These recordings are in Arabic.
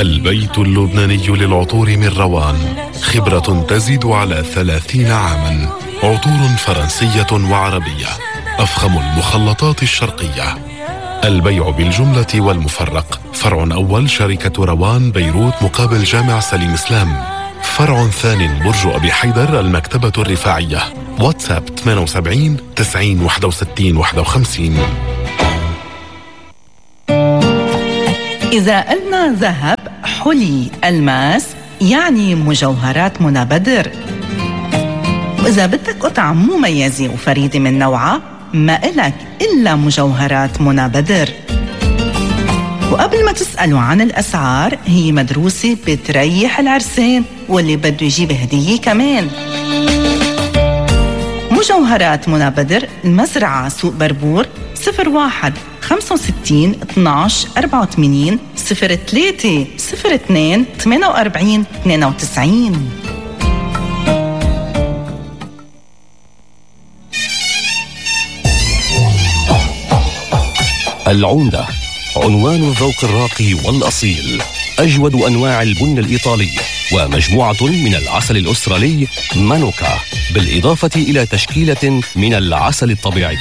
البيت اللبناني للعطور من روان، خبرة تزيد على 30 عاماً. عطور فرنسية وعربية، أفخم المخلطات الشرقية. البيع بالجملة والمفرق. فرع أول شركة روان بيروت مقابل جامع سليم إسلام. فرع ثاني برج أبي حيدر المكتبة الرفاعية. واتساب 78 90 61 51. إذا قلنا ذهب، حلي، ألماس، يعني مجوهرات منى بدر. وإذا بدك قطعة مميزة وفريدة من نوعها، ما إلك إلا مجوهرات منى بدر. وقبل ما تسألوا عن الأسعار، هي مدروسة بتريح العرسان واللي بده يجيب هدية كمان. مجوهرات منى بدر، المزرعة سوق بربور، 01 65 12 84 03 02 48 92. العمدة، عنوان الذوق الراقي والأصيل. أجود أنواع البن الإيطالي ومجموعة من العسل الأسترالي مانوكا، بالإضافة إلى تشكيلة من العسل الطبيعي.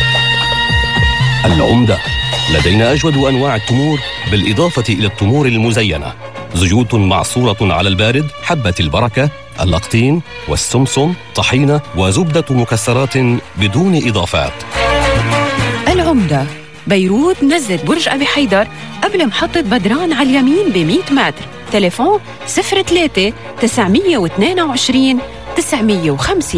العمدة، لدينا أجود أنواع التمور بالإضافة إلى التمور المزينة. زيوت معصورة على البارد، حبة البركة، اللقطين والسمسم، طحينة وزبدة مكسرات بدون إضافات. العمدة، بيروت، نزلة برج أبي حيدر قبل محطة بدران على اليمين ب100 متر. تليفون 03 922 950.